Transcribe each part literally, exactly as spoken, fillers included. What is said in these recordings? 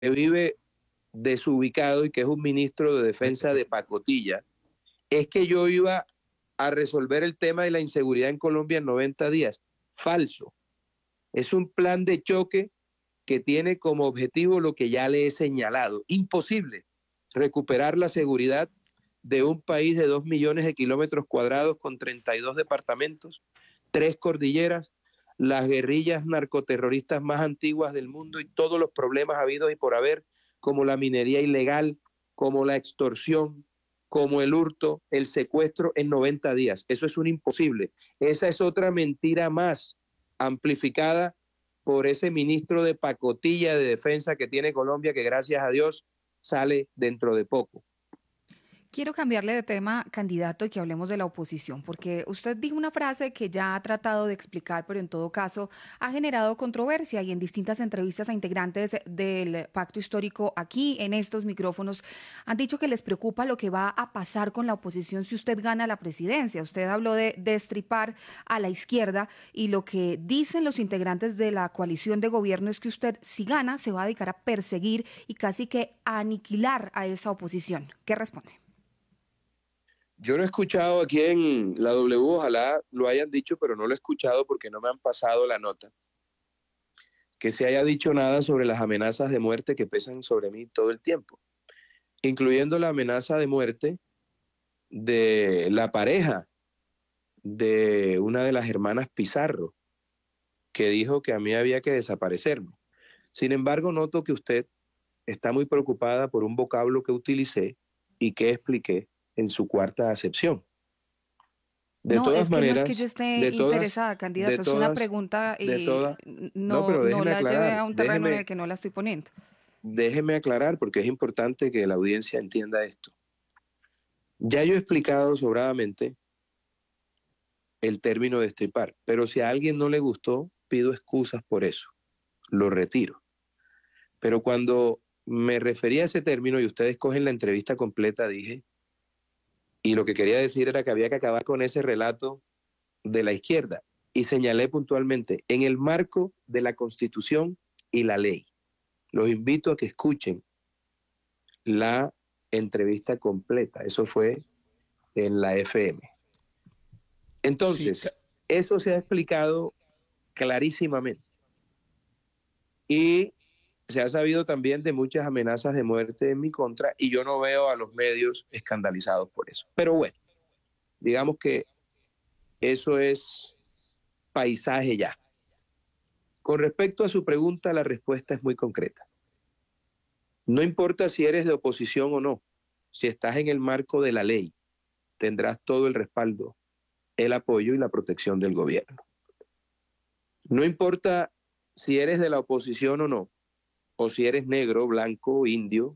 que vive desubicado y que es un ministro de defensa de pacotilla, es que yo iba a resolver el tema de la inseguridad en Colombia en noventa días. Falso. Es un plan de choque que tiene como objetivo lo que ya le he señalado. Imposible recuperar la seguridad de un país de dos millones de kilómetros cuadrados con treinta y dos departamentos, tres cordilleras, las guerrillas narcoterroristas más antiguas del mundo y todos los problemas habidos y por haber, como la minería ilegal, como la extorsión, como el hurto, el secuestro en noventa días. Eso es un imposible. Esa es otra mentira más amplificada por ese ministro de pacotilla de defensa que tiene Colombia, que gracias a Dios sale dentro de poco. Quiero cambiarle de tema, candidato, y que hablemos de la oposición, porque usted dijo una frase que ya ha tratado de explicar, pero en todo caso ha generado controversia y en distintas entrevistas a integrantes del pacto histórico aquí en estos micrófonos han dicho que les preocupa lo que va a pasar con la oposición si usted gana la presidencia. Usted habló de destripar a la izquierda y lo que dicen los integrantes de la coalición de gobierno es que usted, si gana, se va a dedicar a perseguir y casi que a aniquilar a esa oposición. ¿Qué responde? Yo no he escuchado aquí en la W, ojalá lo hayan dicho, pero no lo he escuchado porque no me han pasado la nota, que se haya dicho nada sobre las amenazas de muerte que pesan sobre mí todo el tiempo, incluyendo la amenaza de muerte de la pareja de una de las hermanas Pizarro, que dijo que a mí había que desaparecerme. Sin embargo, noto que usted está muy preocupada por un vocablo que utilicé y que expliqué en su cuarta acepción. De No, todas es que no es que yo maneras, esté de todas, interesada, de candidato, es una todas, pregunta de y todas, no, no, pero no déjeme la lleve aclarar, a un terreno en el déjeme, que no la estoy poniendo. déjeme aclarar porque es importante que la audiencia entienda esto. Ya yo he explicado sobradamente el término destripar, pero si a alguien no le gustó, pido excusas por eso, lo retiro. Pero cuando me refería a ese término y ustedes cogen la entrevista completa, dije, y lo que quería decir era que había que acabar con ese relato de la izquierda. Y señalé puntualmente, en el marco de la Constitución y la ley. Los invito a que escuchen la entrevista completa. Eso fue en la F M. Sí, Entonces, eso se ha explicado clarísimamente. Y se ha sabido también de muchas amenazas de muerte en mi contra y yo no veo a los medios escandalizados por eso. Pero bueno, digamos que eso es paisaje ya. Con respecto a su pregunta, la respuesta es muy concreta. No importa si eres de oposición o no, si estás en el marco de la ley, tendrás todo el respaldo, el apoyo y la protección del gobierno. No importa si eres de la oposición o no, o si eres negro, blanco, indio,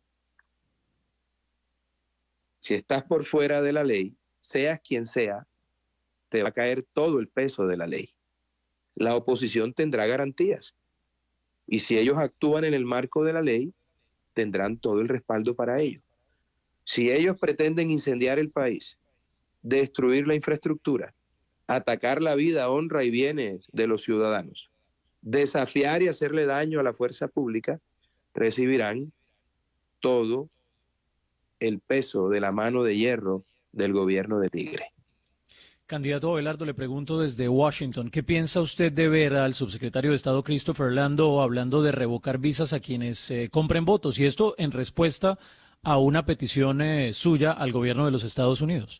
si estás por fuera de la ley, seas quien sea, te va a caer todo el peso de la ley. La oposición tendrá garantías y si ellos actúan en el marco de la ley, tendrán todo el respaldo para ello. Si ellos pretenden incendiar el país, destruir la infraestructura, atacar la vida, honra y bienes de los ciudadanos, desafiar y hacerle daño a la fuerza pública, recibirán todo el peso de la mano de hierro del gobierno de Tigre. candidato Abelardo, le pregunto desde Washington, ¿qué piensa usted de ver al subsecretario de Estado Christopher Orlando hablando de revocar visas a quienes eh, compren votos? Y esto en respuesta a una petición eh, suya al gobierno de los Estados Unidos.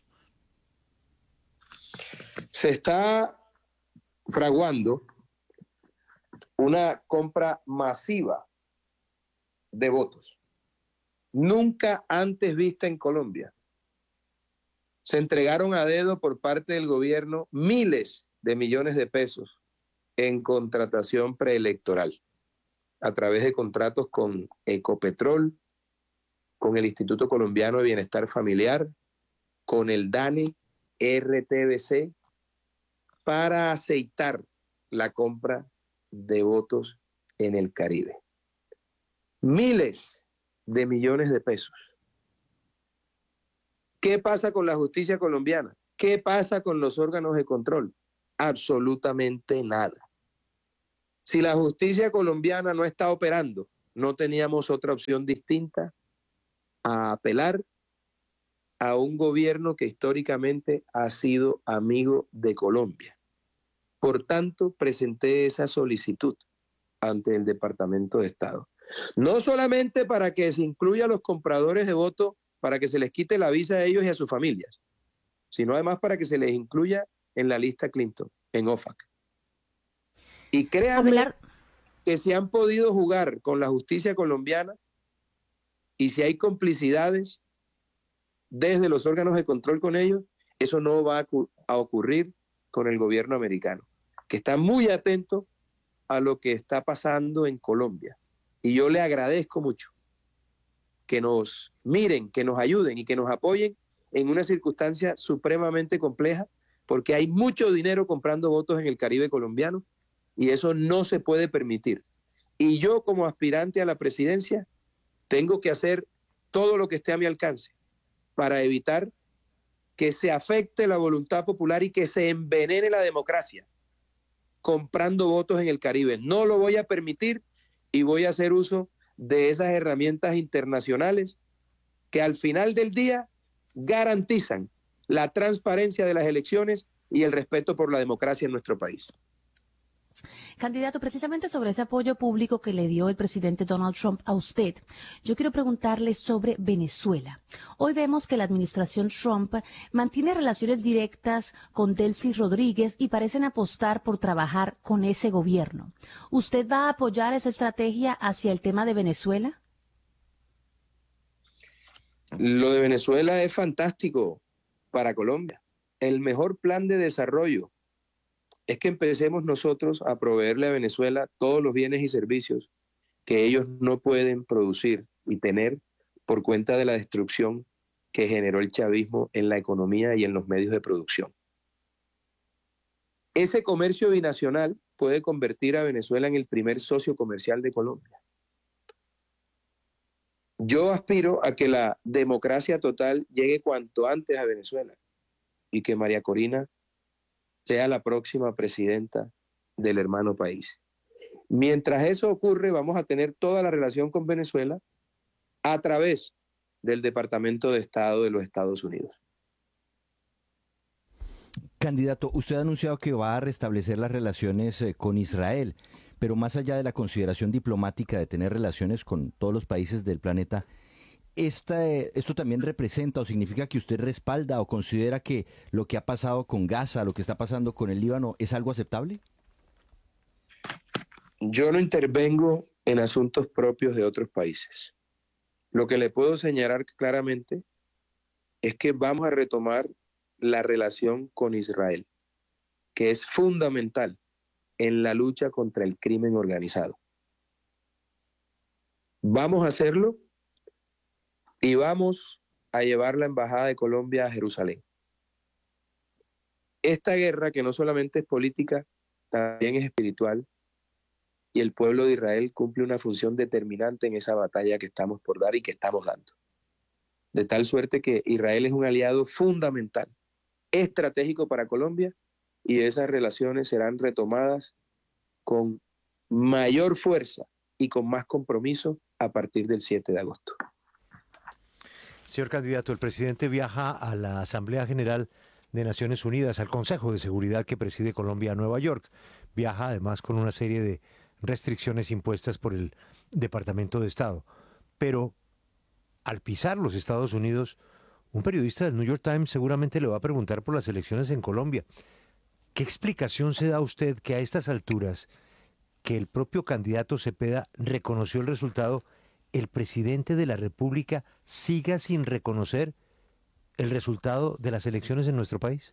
Se está fraguando una compra masiva de votos, nunca antes vista en Colombia. Se entregaron a dedo por parte del gobierno miles de millones de pesos en contratación preelectoral a través de contratos con Ecopetrol, con el Instituto Colombiano de Bienestar Familiar, con el DANE, R T B C, para aceitar la compra de votos en el Caribe. Miles de millones de pesos. ¿Qué pasa con la justicia colombiana? ¿Qué pasa con los órganos de control? Absolutamente nada. Si la justicia colombiana no está operando, no teníamos otra opción distinta a apelar a un gobierno que históricamente ha sido amigo de Colombia. Por tanto, presenté esa solicitud ante el Departamento de Estado. No solamente para que se incluya a los compradores de votos, para que se les quite la visa a ellos y a sus familias, sino además para que se les incluya en la lista Clinton, en O F A C. Y créanme Abelardo, que si han podido jugar con la justicia colombiana y si hay complicidades desde los órganos de control con ellos, eso no va a, a ocurrir con el gobierno americano, que está muy atento a lo que está pasando en Colombia. Y yo le agradezco mucho que nos miren, que nos ayuden y que nos apoyen en una circunstancia supremamente compleja, porque hay mucho dinero comprando votos en el Caribe colombiano y eso no se puede permitir. Y yo, como aspirante a la presidencia, tengo que hacer todo lo que esté a mi alcance para evitar que se afecte la voluntad popular y que se envenene la democracia comprando votos en el Caribe. No lo voy a permitir y voy a hacer uso de esas herramientas internacionales que al final del día garantizan la transparencia de las elecciones y el respeto por la democracia en nuestro país. candidato, precisamente sobre ese apoyo público que le dio el presidente Donald Trump a usted, yo quiero preguntarle sobre Venezuela. Hoy vemos que la administración Trump mantiene relaciones directas con Delcy Rodríguez y parecen apostar por trabajar con ese gobierno. ¿Usted va a apoyar esa estrategia hacia el tema de Venezuela? Lo de Venezuela es fantástico para Colombia. El mejor plan de desarrollo es que empecemos nosotros a proveerle a Venezuela todos los bienes y servicios que ellos no pueden producir y tener por cuenta de la destrucción que generó el chavismo en la economía y en los medios de producción. Ese comercio binacional puede convertir a Venezuela en el primer socio comercial de Colombia. Yo aspiro a que la democracia total llegue cuanto antes a Venezuela y que María Corina sea la próxima presidenta del hermano país. Mientras eso ocurre, vamos a tener toda la relación con Venezuela a través del Departamento de Estado de los Estados Unidos. Candidato, usted ha anunciado que va a restablecer las relaciones eh, con Israel, pero más allá de la consideración diplomática de tener relaciones con todos los países del planeta, Esta, ¿esto también representa o significa que usted respalda o considera que lo que ha pasado con Gaza, lo que está pasando con el Líbano, es algo aceptable? Yo no intervengo en asuntos propios de otros países. Lo que le puedo señalar claramente es que vamos a retomar la relación con Israel, que es fundamental en la lucha contra el crimen organizado. Vamos a hacerlo y vamos a llevar la Embajada de Colombia a Jerusalén. Esta guerra, que no solamente es política, también es espiritual, y el pueblo de Israel cumple una función determinante en esa batalla que estamos por dar y que estamos dando. De tal suerte que Israel es un aliado fundamental, estratégico para Colombia, y esas relaciones serán retomadas con mayor fuerza y con más compromiso a partir del siete de agosto. Señor candidato, el presidente viaja a la Asamblea General de Naciones Unidas, al Consejo de Seguridad que preside Colombia a Nueva York. Viaja además con una serie de restricciones impuestas por el Departamento de Estado. Pero al pisar los Estados Unidos, un periodista del New York Times seguramente le va a preguntar por las elecciones en Colombia. ¿Qué explicación se da a usted que a estas alturas, que el propio candidato Cepeda reconoció el resultado, el presidente de la República siga sin reconocer el resultado de las elecciones en nuestro país?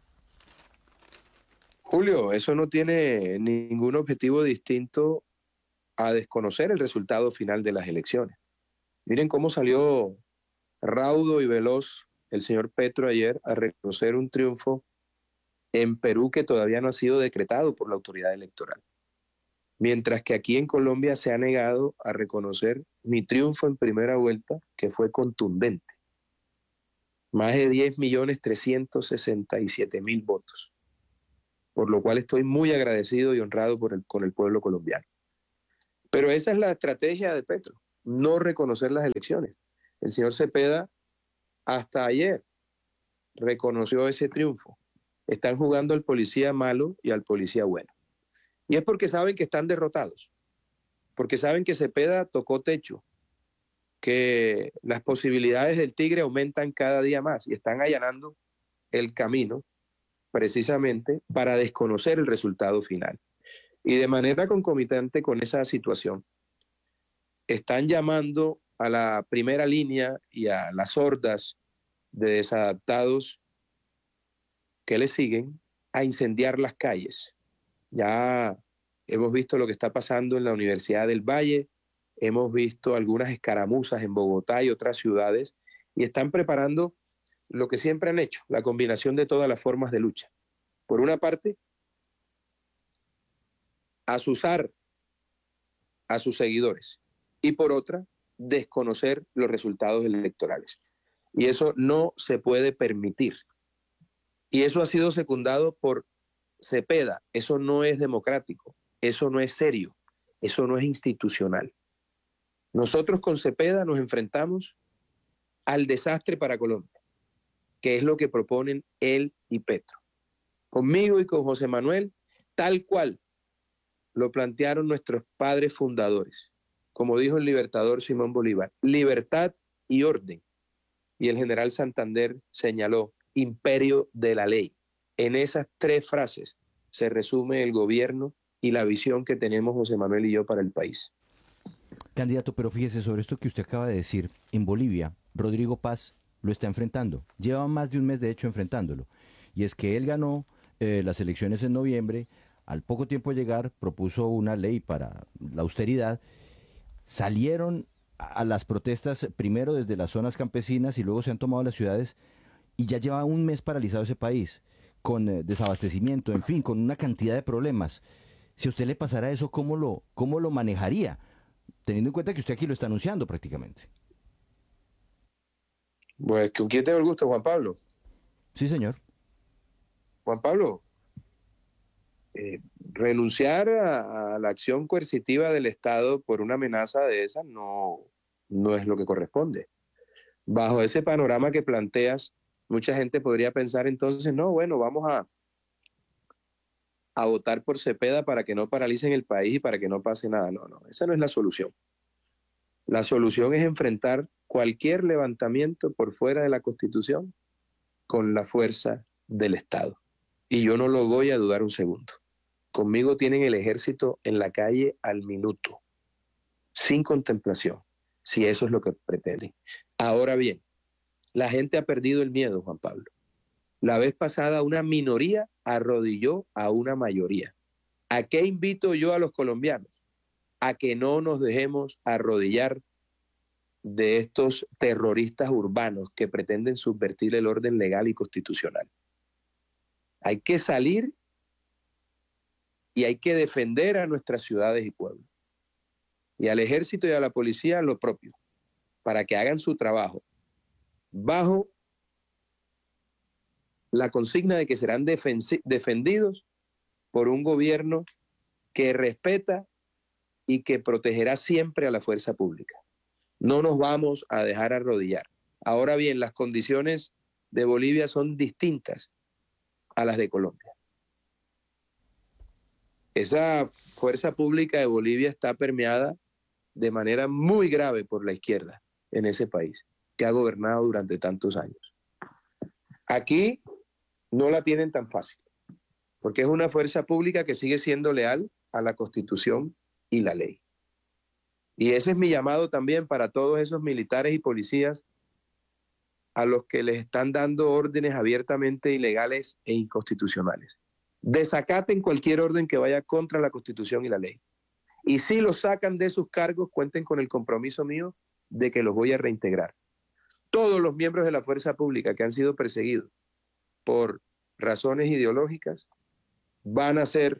Julio, eso no tiene ningún objetivo distinto a desconocer el resultado final de las elecciones. Miren cómo salió raudo y veloz el señor Petro ayer a reconocer un triunfo en Perú que todavía no ha sido decretado por la autoridad electoral. Mientras que aquí en Colombia se ha negado a reconocer mi triunfo en primera vuelta, que fue contundente. Más de diez millones trescientos sesenta y siete mil votos, por lo cual estoy muy agradecido y honrado por el, con el pueblo colombiano. Pero esa es la estrategia de Petro. no reconocer las elecciones. El señor Cepeda hasta ayer reconoció ese triunfo. Están jugando al policía malo y al policía bueno. Y es porque saben que están derrotados, porque saben que Cepeda tocó techo, que las posibilidades del Tigre aumentan cada día más y están allanando el camino precisamente para desconocer el resultado final. Y de manera concomitante con esa situación, están llamando a la primera línea y a las hordas de desadaptados que le siguen a incendiar las calles. Ya hemos visto lo que está pasando en la Universidad del Valle, hemos visto algunas escaramuzas en Bogotá y otras ciudades, y están preparando lo que siempre han hecho, la combinación de todas las formas de lucha. Por una parte, azuzar a sus seguidores, y por otra, desconocer los resultados electorales. Y eso no se puede permitir. Y eso ha sido secundado por Cepeda. Eso no es democrático, eso no es serio, eso no es institucional. Nosotros con Cepeda nos enfrentamos al desastre para Colombia, que es lo que proponen él y Petro. Conmigo y con José Manuel, tal cual lo plantearon nuestros padres fundadores. Como dijo el libertador Simón Bolívar, libertad y orden. Y el general Santander señaló, imperio de la ley. En esas tres frases se resume el gobierno y la visión que tenemos José Manuel y yo para el país. Candidato, pero fíjese sobre esto que usted acaba de decir. En Bolivia, Rodrigo Paz lo está enfrentando. Lleva más de un mes, de hecho, enfrentándolo. Y es que él ganó eh, las elecciones en noviembre. Al poco tiempo de llegar, propuso una ley para la austeridad. Salieron a las protestas primero desde las zonas campesinas y luego se han tomado las ciudades y ya lleva un mes paralizado ese país, con eh, desabastecimiento, en fin, con una cantidad de problemas. Si a usted le pasara eso, ¿cómo lo, cómo lo manejaría? Teniendo en cuenta que usted aquí lo está anunciando prácticamente. Pues, ¿con quién tengo el gusto, Juan Pablo? Sí, señor. Juan Pablo, eh, renunciar a, a la acción coercitiva del Estado por una amenaza de esas no, no es lo que corresponde. Bajo ese panorama que planteas, mucha gente podría pensar entonces, no, bueno, vamos a, a votar por Cepeda para que no paralicen el país y para que no pase nada. No, no, esa no es la solución. La solución es enfrentar cualquier levantamiento por fuera de la Constitución con la fuerza del Estado. Y yo no lo voy a dudar un segundo. Conmigo tienen el ejército en la calle al minuto, sin contemplación, si eso es lo que pretenden. Ahora bien, la gente ha perdido el miedo, Juan Pablo. La vez pasada una minoría arrodilló a una mayoría. ¿A qué invito yo a los colombianos? A que no nos dejemos arrodillar de estos terroristas urbanos que pretenden subvertir el orden legal y constitucional. Hay que salir y hay que defender a nuestras ciudades y pueblos. Y al ejército y a la policía lo propio, para que hagan su trabajo bajo la consigna de que serán defendidos por un gobierno que respeta y que protegerá siempre a la fuerza pública. No nos vamos a dejar arrodillar. Ahora bien, las condiciones de Bolivia son distintas a las de Colombia. Esa fuerza pública de Bolivia está permeada de manera muy grave por la izquierda en ese país, que ha gobernado durante tantos años. Aquí no la tienen tan fácil, porque es una fuerza pública que sigue siendo leal a la Constitución y la ley. Y ese es mi llamado también para todos esos militares y policías a los que les están dando órdenes abiertamente ilegales e inconstitucionales. Desacaten cualquier orden que vaya contra la Constitución y la ley. Y si los sacan de sus cargos, cuenten con el compromiso mío de que los voy a reintegrar. Todos los miembros de la fuerza pública que han sido perseguidos por razones ideológicas van a ser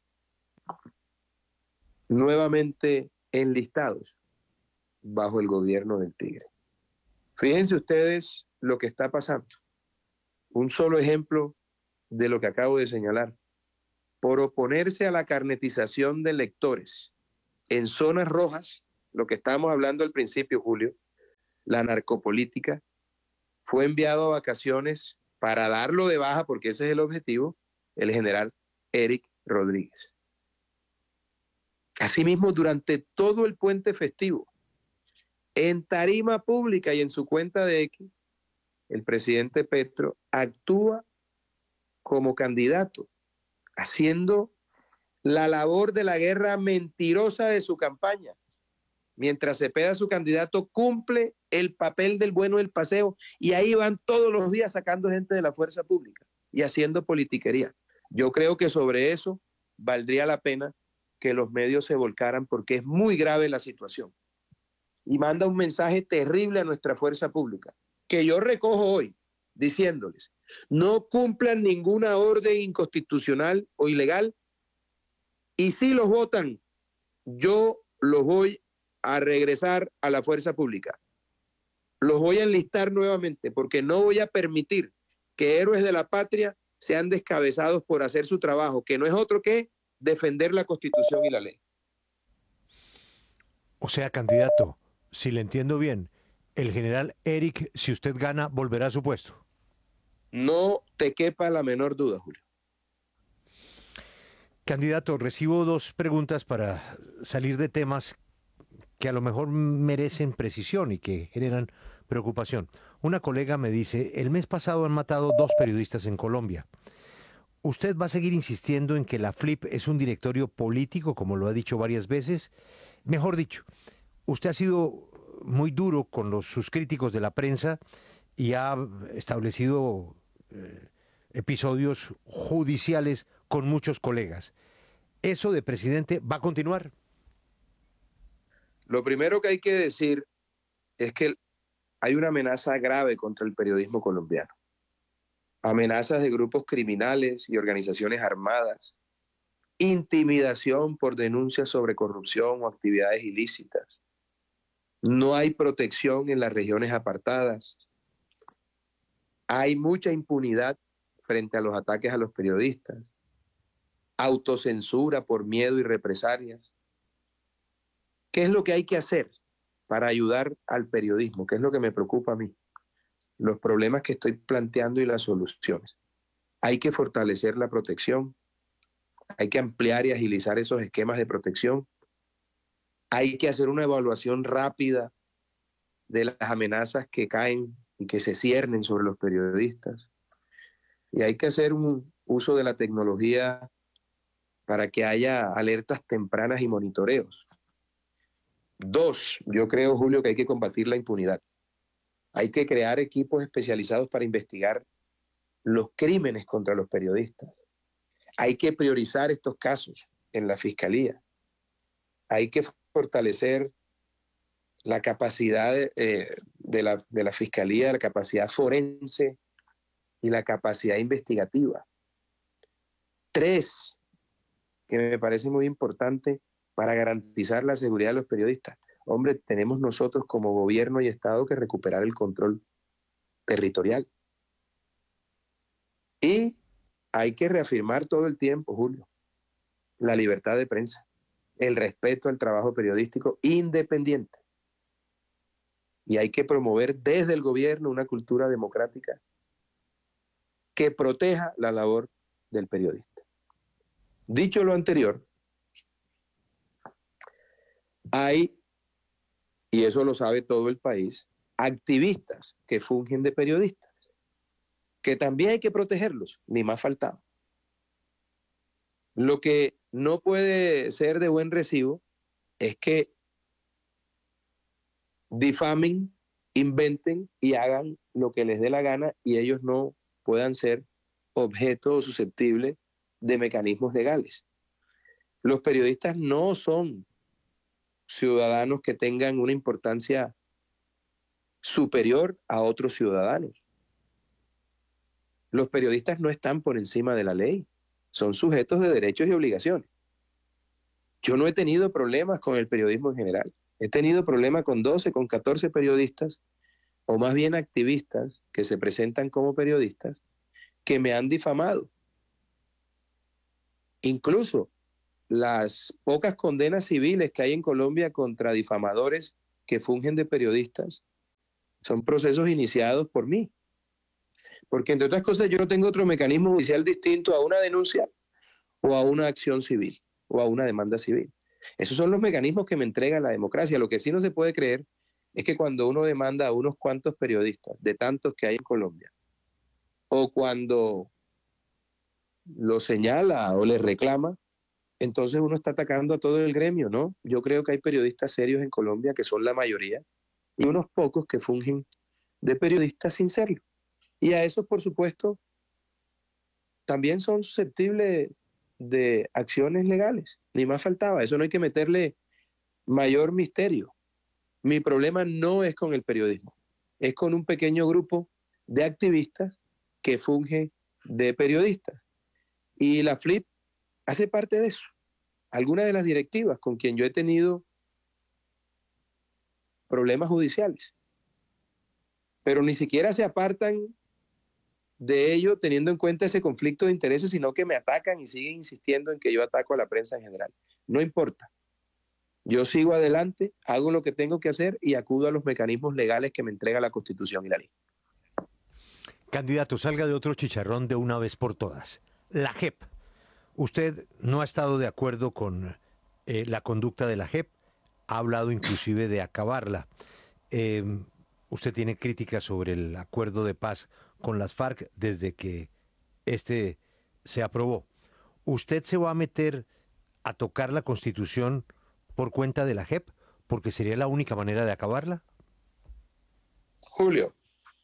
nuevamente enlistados bajo el gobierno del Tigre. Fíjense ustedes lo que está pasando. Un solo ejemplo de lo que acabo de señalar. Por oponerse a la carnetización de electores en zonas rojas, lo que estábamos hablando al principio, Julio, la narcopolítica, fue enviado a vacaciones para darlo de baja, porque ese es el objetivo, el general Eric Rodríguez. Asimismo, durante todo el puente festivo, en tarima pública y en su cuenta de X, el presidente Petro actúa como candidato, haciendo la labor de la guerra mentirosa de su campaña. Mientras Cepeda, su candidato, cumple el papel del bueno del paseo, y ahí van todos los días sacando gente de la fuerza pública y haciendo politiquería. Yo creo que sobre eso valdría la pena que los medios se volcaran, porque es muy grave la situación. Y manda un mensaje terrible a nuestra fuerza pública, que yo recojo hoy, diciéndoles, no cumplan ninguna orden inconstitucional o ilegal, y si los votan, yo los voy a regresar a la fuerza pública. Los voy a enlistar nuevamente, porque no voy a permitir que héroes de la patria sean descabezados por hacer su trabajo, que no es otro que defender la Constitución y la ley. O sea, candidato, si le entiendo bien, el general Eric, si usted gana, volverá a su puesto. No te quepa la menor duda, Julio. Candidato, recibo dos preguntas para salir de temas que a lo mejor merecen precisión y que generan preocupación. Una colega me dice, el mes pasado han matado dos periodistas en Colombia. ¿Usted va a seguir insistiendo en que la FLIP es un directorio político, como lo ha dicho varias veces? Mejor dicho, usted ha sido muy duro con los, sus críticos de la prensa y ha establecido eh, episodios judiciales con muchos colegas. ¿Eso de presidente va a continuar? Lo primero que hay que decir es que hay una amenaza grave contra el periodismo colombiano. Amenazas de grupos criminales y organizaciones armadas, intimidación por denuncias sobre corrupción o actividades ilícitas. No hay protección en las regiones apartadas. Hay mucha impunidad frente a los ataques a los periodistas. Autocensura por miedo y represalias. ¿Qué es lo que hay que hacer para ayudar al periodismo? ¿Qué es lo que me preocupa a mí? Los problemas que estoy planteando y las soluciones. Hay que fortalecer la protección, hay que ampliar y agilizar esos esquemas de protección, hay que hacer una evaluación rápida de las amenazas que caen y que se ciernen sobre los periodistas, y hay que hacer un uso de la tecnología para que haya alertas tempranas y monitoreos. Dos, yo creo, Julio, que hay que combatir la impunidad. Hay que crear equipos especializados para investigar los crímenes contra los periodistas. Hay que priorizar estos casos en la Fiscalía. Hay que fortalecer la capacidad de, eh, de, la, de la Fiscalía, la capacidad forense y la capacidad investigativa. Tres, que me parece muy importante para garantizar la seguridad de los periodistas. Hombre, tenemos nosotros como gobierno y Estado que recuperar el control territorial. Y hay que reafirmar todo el tiempo, Julio, la libertad de prensa, el respeto al trabajo periodístico independiente. Y hay que promover desde el gobierno una cultura democrática que proteja la labor del periodista. Dicho lo anterior, hay, y eso lo sabe todo el país, activistas que fungen de periodistas, que también hay que protegerlos, ni más faltaba. Lo que no puede ser de buen recibo es que difamen, inventen y hagan lo que les dé la gana y ellos no puedan ser objeto susceptible de mecanismos legales. Los periodistas no son ciudadanos que tengan una importancia superior a otros ciudadanos. Los periodistas no están por encima de la ley, son sujetos de derechos y obligaciones. Yo no he tenido problemas con el periodismo en general. He tenido problemas con doce, con catorce periodistas, o más bien activistas que se presentan como periodistas, que me han difamado. Incluso las pocas condenas civiles que hay en Colombia contra difamadores que fungen de periodistas son procesos iniciados por mí. Porque, entre otras cosas, yo no tengo otro mecanismo judicial distinto a una denuncia o a una acción civil o a una demanda civil. Esos son los mecanismos que me entrega la democracia. Lo que sí no se puede creer es que cuando uno demanda a unos cuantos periodistas, de tantos que hay en Colombia, o cuando lo señala o le reclama, entonces uno está atacando a todo el gremio, ¿no? Yo creo que hay periodistas serios en Colombia, que son la mayoría, y unos pocos que fungen de periodistas sin serlo. Y a esos, por supuesto, también son susceptibles de acciones legales. Ni más faltaba. Eso no hay que meterle mayor misterio. Mi problema no es con el periodismo, es con un pequeño grupo de activistas que funge de periodistas. Y la F L I P hace parte de eso. Algunas de las directivas con quien yo he tenido problemas judiciales, pero ni siquiera se apartan de ello teniendo en cuenta ese conflicto de intereses, sino que me atacan y siguen insistiendo en que yo ataco a la prensa en general. No importa. Yo sigo adelante, hago lo que tengo que hacer y acudo a los mecanismos legales que me entrega la Constitución y la ley. Candidato, salga de otro chicharrón de una vez por todas. La J E P. Usted no ha estado de acuerdo con eh, la conducta de la J E P, ha hablado inclusive de acabarla. Eh, usted tiene críticas sobre el acuerdo de paz con las FARC desde que este se aprobó. ¿Usted se va a meter a tocar la Constitución por cuenta de la J E P? Porque sería la única manera de acabarla. Julio,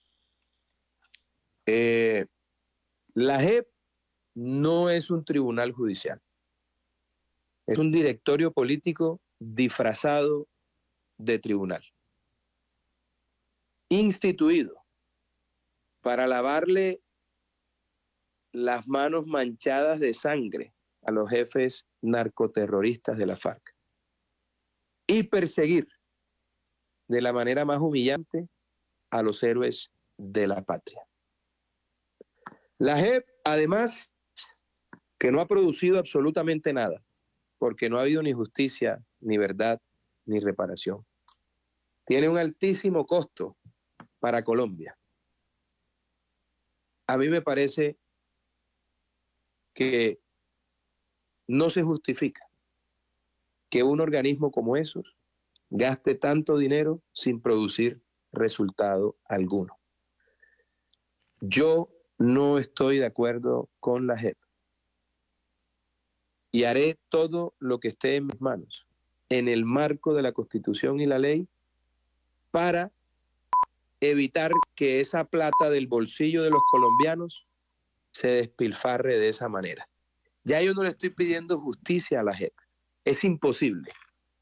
eh, la J E P no es un tribunal judicial. Es un directorio político disfrazado de tribunal, instituido para lavarle las manos manchadas de sangre a los jefes narcoterroristas de la FARC y perseguir de la manera más humillante a los héroes de la patria. La J E P, además, que no ha producido absolutamente nada, porque no ha habido ni justicia, ni verdad, ni reparación. Tiene un altísimo costo para Colombia. A mí me parece que no se justifica que un organismo como esos gaste tanto dinero sin producir resultado alguno. Yo no estoy de acuerdo con la J E P y haré todo lo que esté en mis manos, en el marco de la Constitución y la ley, para evitar que esa plata del bolsillo de los colombianos se despilfarre de esa manera. Ya yo no le estoy pidiendo justicia a la J E P. Es imposible.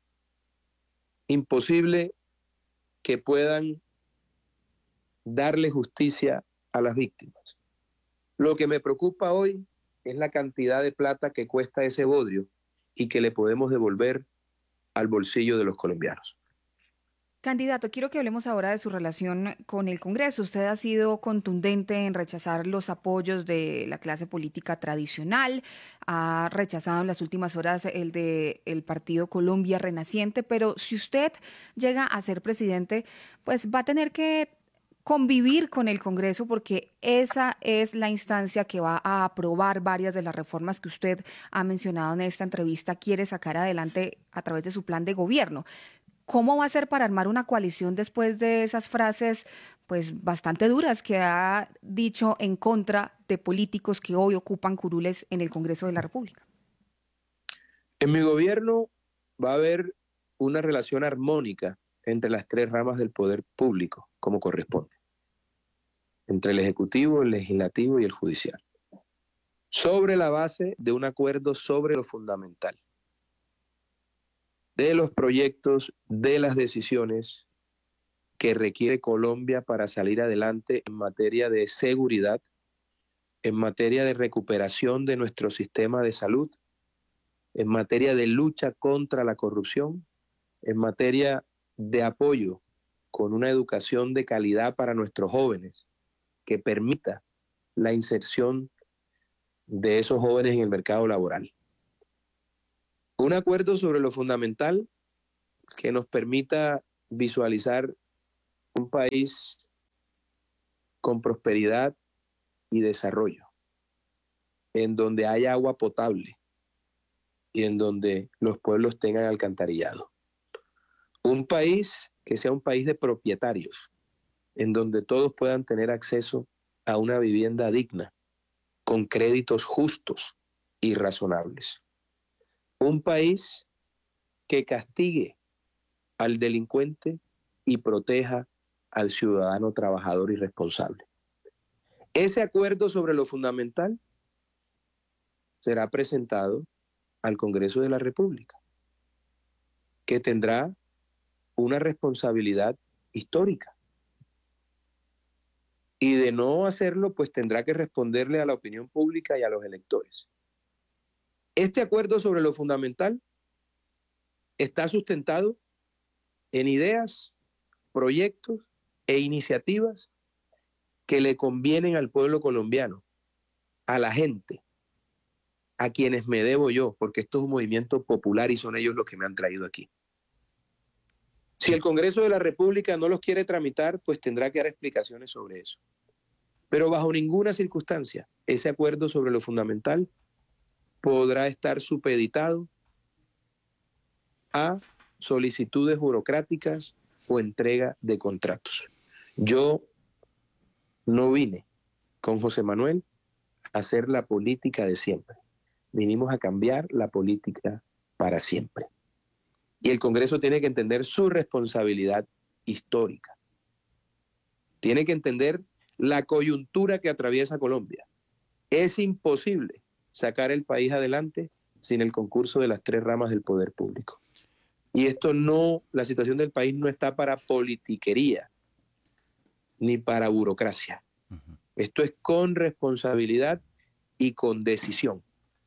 Imposible que puedan darle justicia a las víctimas. Lo que me preocupa hoy es la cantidad de plata que cuesta ese bodrio y que le podemos devolver al bolsillo de los colombianos. Candidato, quiero que hablemos ahora de su relación con el Congreso. Usted ha sido contundente en rechazar los apoyos de la clase política tradicional, ha rechazado en las últimas horas el de el Partido Colombia Renaciente, pero si usted llega a ser presidente, pues va a tener que convivir con el Congreso porque esa es la instancia que va a aprobar varias de las reformas que usted ha mencionado en esta entrevista, quiere sacar adelante a través de su plan de gobierno. ¿Cómo va a ser para armar una coalición después de esas frases pues bastante duras que ha dicho en contra de políticos que hoy ocupan curules en el Congreso de la República? En mi gobierno va a haber una relación armónica entre las tres ramas del poder público, como corresponde, entre el Ejecutivo, el Legislativo y el Judicial, sobre la base de un acuerdo sobre lo fundamental, de los proyectos, de las decisiones que requiere Colombia para salir adelante en materia de seguridad, en materia de recuperación de nuestro sistema de salud, en materia de lucha contra la corrupción, en materia de apoyo con una educación de calidad para nuestros jóvenes que permita la inserción de esos jóvenes en el mercado laboral. Un acuerdo sobre lo fundamental que nos permita visualizar un país con prosperidad y desarrollo, en donde haya agua potable y en donde los pueblos tengan alcantarillado. Un país que sea un país de propietarios, en donde todos puedan tener acceso a una vivienda digna, con créditos justos y razonables. Un país que castigue al delincuente y proteja al ciudadano trabajador y responsable. Ese acuerdo sobre lo fundamental será presentado al Congreso de la República, que tendrá una responsabilidad histórica. Y de no hacerlo, pues tendrá que responderle a la opinión pública y a los electores. Este acuerdo sobre lo fundamental está sustentado en ideas, proyectos e iniciativas que le convienen al pueblo colombiano, a la gente, a quienes me debo yo, porque esto es un movimiento popular y son ellos los que me han traído aquí. Si el Congreso de la República no los quiere tramitar, pues tendrá que dar explicaciones sobre eso. Pero bajo ninguna circunstancia ese acuerdo sobre lo fundamental podrá estar supeditado a solicitudes burocráticas o entrega de contratos. Yo no vine con José Manuel a hacer la política de siempre. Vinimos a cambiar la política para siempre. Y el Congreso tiene que entender su responsabilidad histórica. Tiene que entender la coyuntura que atraviesa Colombia. Es imposible sacar el país adelante sin el concurso de las tres ramas del poder público. Y esto no, la situación del país no está para politiquería ni para burocracia. Uh-huh. Esto es con responsabilidad y con decisión.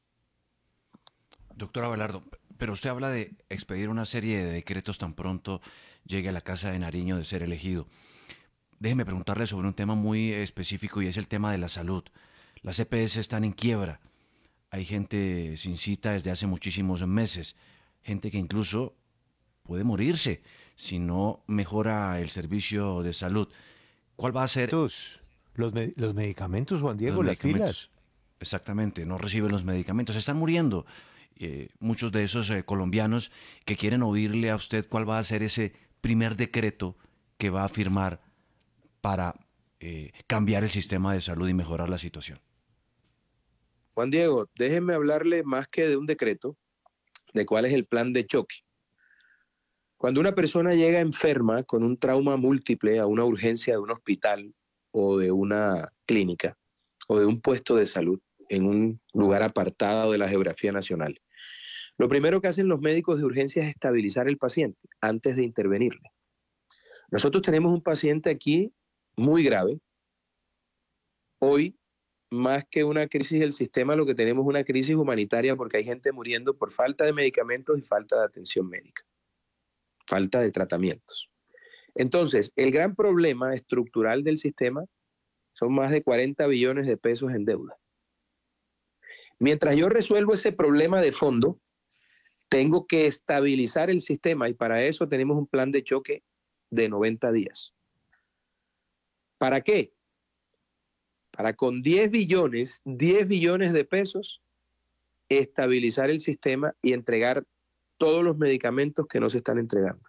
Doctor Abelardo, pero usted habla de expedir una serie de decretos tan pronto llegue a la Casa de Nariño de ser elegido. Déjeme preguntarle sobre un tema muy específico y es el tema de la salud. Las E P S están en quiebra. Hay gente sin cita desde hace muchísimos meses. Gente que incluso puede morirse si no mejora el servicio de salud. ¿Cuál va a ser? Los, los, me, los medicamentos, Juan Diego, las filas. Exactamente, no reciben los medicamentos. Están muriendo eh, muchos de esos eh, colombianos que quieren oírle a usted cuál va a ser ese primer decreto que va a firmar para eh, cambiar el sistema de salud y mejorar la situación. Juan Diego, déjeme hablarle más que de un decreto, de cuál es el plan de choque. Cuando una persona llega enferma con un trauma múltiple a una urgencia de un hospital o de una clínica o de un puesto de salud en un lugar apartado de la geografía nacional, lo primero que hacen los médicos de urgencia es estabilizar el paciente antes de intervenirle. Nosotros tenemos un paciente aquí muy grave. Hoy, más que una crisis del sistema, lo que tenemos es una crisis humanitaria porque hay gente muriendo por falta de medicamentos y falta de atención médica, falta de tratamientos. Entonces, el gran problema estructural del sistema son más de cuarenta billones de pesos en deuda. Mientras yo resuelvo ese problema de fondo, tengo que estabilizar el sistema y para eso tenemos un plan de choque de noventa días. ¿Para qué? Para con diez billones, diez billones de pesos, estabilizar el sistema y entregar todos los medicamentos que no se están entregando.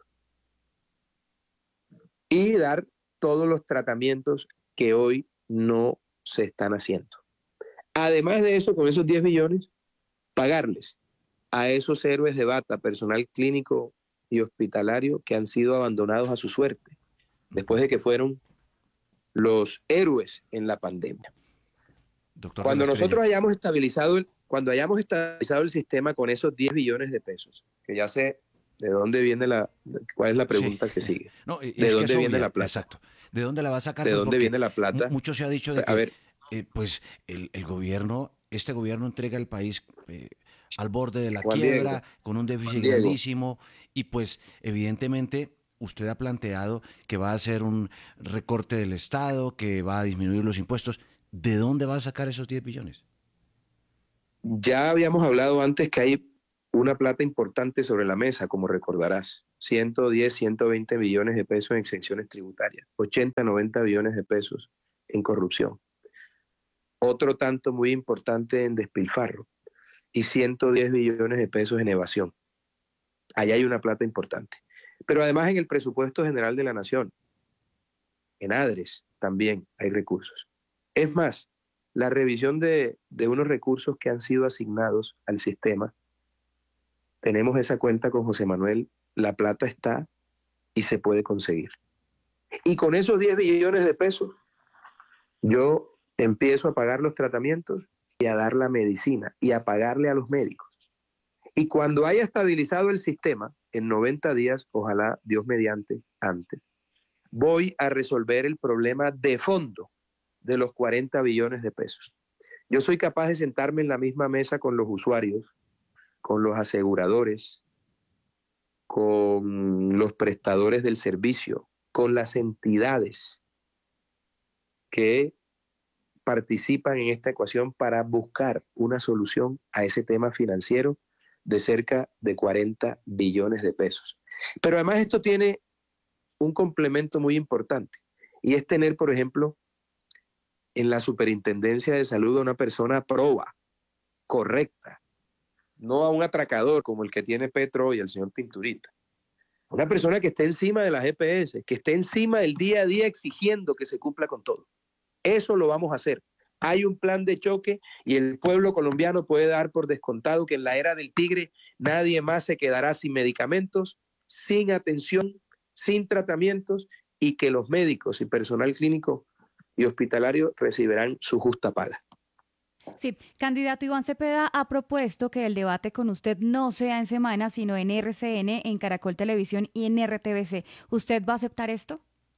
Y dar todos los tratamientos que hoy no se están haciendo. Además de eso, con esos diez billones, pagarles a esos héroes de bata, personal clínico y hospitalario que han sido abandonados a su suerte, después de que fueron los héroes en la pandemia. Doctor, cuando nosotros hayamos estabilizado el, cuando hayamos estabilizado el sistema con esos diez billones de pesos, que ya sé de dónde viene la, cuál es la pregunta sí. que sigue. No, es ¿De dónde que viene obvia, la plata? Exacto. ¿De dónde la va a sacar? ¿De pues dónde viene la plata? Mucho se ha dicho de que, a ver, eh, pues, el, el gobierno, este gobierno entrega el país eh, al borde de la Juan quiebra, Diego, con un déficit Juan Diego. grandísimo, y pues, evidentemente, usted ha planteado que va a hacer un recorte del Estado, que va a disminuir los impuestos. ¿De dónde va a sacar esos diez billones? Ya habíamos hablado antes que hay una plata importante sobre la mesa, como recordarás, ciento diez, ciento veinte billones de pesos en exenciones tributarias, ochenta, noventa billones de pesos en corrupción. Otro tanto muy importante en despilfarro y ciento diez billones de pesos en evasión. Allá hay una plata importante. Pero además en el presupuesto general de la Nación, en ADRES también hay recursos. Es más, la revisión de, de unos recursos que han sido asignados al sistema, tenemos esa cuenta con José Manuel, la plata está y se puede conseguir. Y con esos diez billones de pesos, yo empiezo a pagar los tratamientos y a dar la medicina y a pagarle a los médicos. Y cuando haya estabilizado el sistema, en noventa días, ojalá Dios mediante antes, voy a resolver el problema de fondo de los cuarenta billones de pesos. Yo soy capaz de sentarme en la misma mesa con los usuarios, con los aseguradores, con los prestadores del servicio, con las entidades que participan en esta ecuación para buscar una solución a ese tema financiero de cerca de cuarenta billones de pesos. Pero además esto tiene un complemento muy importante y es tener, por ejemplo, en la Superintendencia de Salud a una persona proba, correcta, no a un atracador como el que tiene Petro y el señor Pinturita. Una persona que esté encima de las E P S, que esté encima del día a día exigiendo que se cumpla con todo. Eso lo vamos a hacer. Hay un plan de choque y el pueblo colombiano puede dar por descontado que en la era del tigre nadie más se quedará sin medicamentos, sin atención, sin tratamientos y que los médicos y personal clínico y hospitalario recibirán su justa paga. Sí, candidato Iván Cepeda ha propuesto que el debate con usted no sea en Semana, sino en R C N, en Caracol Televisión y en R T V C. ¿Usted va a aceptar esto?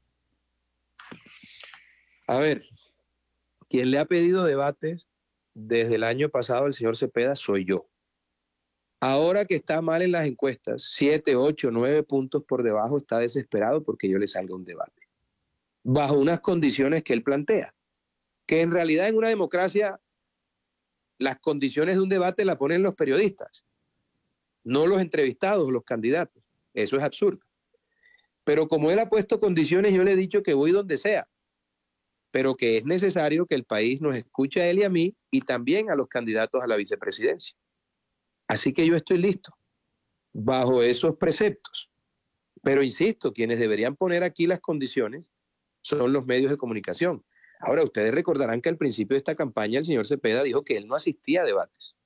A ver, quien le ha pedido debates desde el año pasado al señor Cepeda soy yo. Ahora que está mal en las encuestas, siete, ocho, nueve puntos por debajo, está desesperado porque yo le salga un debate. Bajo unas condiciones que él plantea, que en realidad en una democracia las condiciones de un debate las ponen los periodistas, no los entrevistados, los candidatos. Eso es absurdo. Pero como él ha puesto condiciones, yo le he dicho que voy donde sea, pero que es necesario que el país nos escuche a él y a mí y también a los candidatos a la vicepresidencia. Así que yo estoy listo, bajo esos preceptos. Pero insisto, quienes deberían poner aquí las condiciones son los medios de comunicación. Ahora, ustedes recordarán que al principio de esta campaña el señor Cepeda dijo que él no asistía a debates.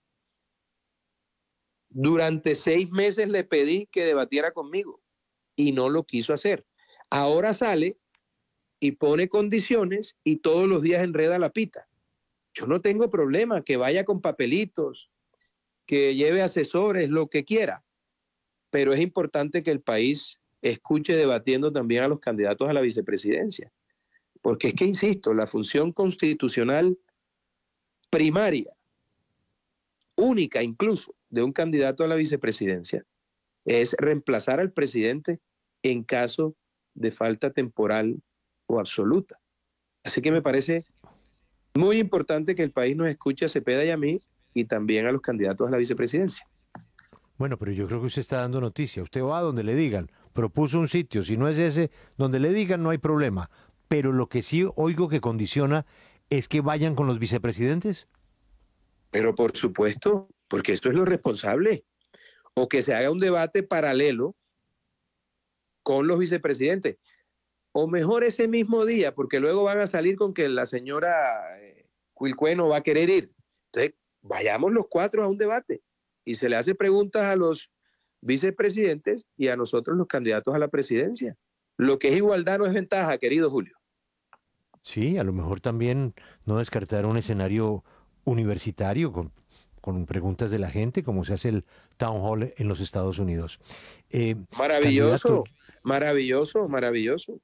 Durante seis meses le pedí que debatiera conmigo y no lo quiso hacer. Ahora sale y pone condiciones y todos los días enreda la pita. Yo no tengo problema, que vaya con papelitos, que lleve asesores, lo que quiera. Pero es importante que el país escuche debatiendo también a los candidatos a la vicepresidencia. Porque es que, insisto, la función constitucional primaria, única incluso, de un candidato a la vicepresidencia, es reemplazar al presidente en caso de falta temporal o absoluta. Así que me parece muy importante que el país nos escuche a Cepeda y a mí y también a los candidatos a la vicepresidencia. Bueno, pero yo creo que usted está dando noticia. Usted va a donde le digan, propuso un sitio, si no es ese, donde le digan no hay problema. Pero lo que sí oigo que condiciona es que vayan con los vicepresidentes. Pero por supuesto, porque esto es lo responsable. O que se haga un debate paralelo con los vicepresidentes. O mejor ese mismo día, porque luego van a salir con que la señora Quilcue no va a querer ir. Entonces, vayamos los cuatro a un debate y se le hace preguntas a los vicepresidentes y a nosotros los candidatos a la presidencia. Lo que es igualdad no es ventaja, querido Julio. Sí, a lo mejor también no descartar un escenario universitario con, con preguntas de la gente, como se hace el Town Hall en los Estados Unidos. Eh, maravilloso, maravilloso, maravilloso.